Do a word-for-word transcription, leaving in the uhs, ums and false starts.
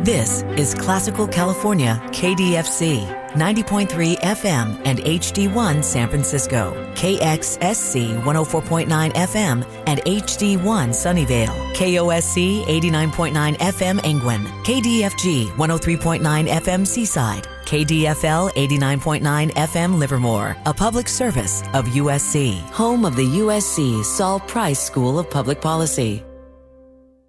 This is Classical California K D F C, ninety point three F M and H D one San Francisco, K X S C one oh four point nine F M and H D one Sunnyvale, K O S C eighty-nine point nine F M Angwin, K D F G one oh three point nine F M Seaside, K D F L eighty-nine point nine F M Livermore, a public service of U S C, home of the U S C Saul Price School of Public Policy.